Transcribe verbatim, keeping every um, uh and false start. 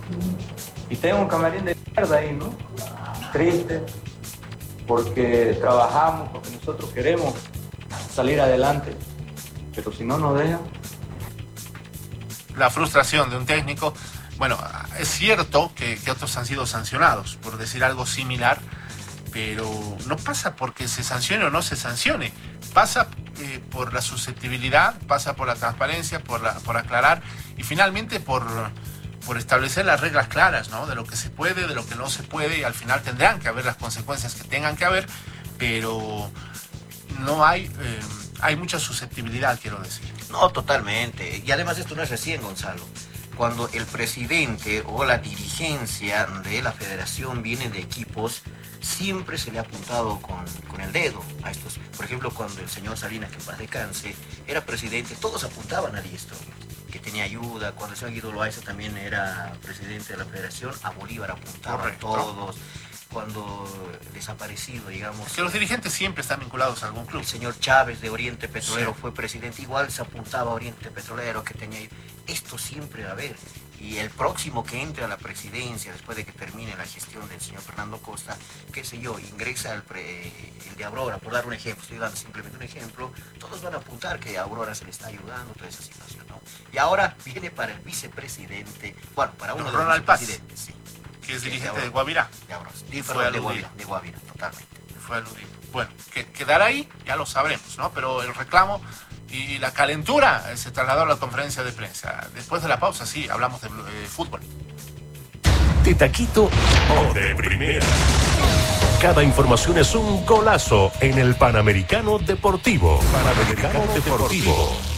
Y tengo un camarín de mierda ahí, ¿no? Triste, porque trabajamos, porque nosotros queremos salir adelante, pero si no nos dejan. La frustración de un técnico. Bueno, es cierto que, que otros han sido sancionados por decir algo similar, pero no pasa porque se sancione o no se sancione, pasa eh, por la susceptibilidad, pasa por la transparencia, por, la, por aclarar y finalmente por, por establecer las reglas claras, ¿no? De lo que se puede, de lo que no se puede, y al final tendrán que haber las consecuencias que tengan que haber, pero no hay, eh, hay mucha susceptibilidad, quiero decir. No, totalmente. Y además esto no es recién, Gonzalo. Cuando el presidente o la dirigencia de la federación viene de equipos, siempre se le ha apuntado con, con el dedo a estos. Por ejemplo, cuando el señor Salinas, que en paz descanse, era presidente, todos apuntaban a Diestro, que tenía ayuda. Cuando el señor Guido Loaiza también era presidente de la federación, a Bolívar apuntaban. Correcto. Todos. Cuando desaparecido, digamos... Que los dirigentes siempre están vinculados a algún club. El señor Chávez de Oriente Petrolero sí. fue presidente, igual se apuntaba a Oriente Petrolero, que tenía... Esto siempre va a haber. Y el próximo que entre a la presidencia, después de que termine la gestión del señor Fernando Costa, qué sé yo, ingresa el, pre, el de Aurora, por dar un ejemplo, estoy dando simplemente un ejemplo, todos van a apuntar que a Aurora se le está ayudando, toda esa situación, ¿no? Y ahora viene para el vicepresidente, bueno, para uno Don de los Ronald Paz, vicepresidentes, sí. Que es dirigente de, de Guavirá. De Aurora, sí, fue de Guavirá, de Guavirá, totalmente. Fue aludido. Bueno, que quedará ahí, ya lo sabremos, ¿no? Pero el reclamo y la calentura se trasladó a la conferencia de prensa. Después de la pausa, sí, hablamos de eh, fútbol. De taquito o de primera. Cada información es un golazo en el Panamericano Deportivo. Panamericano Deportivo.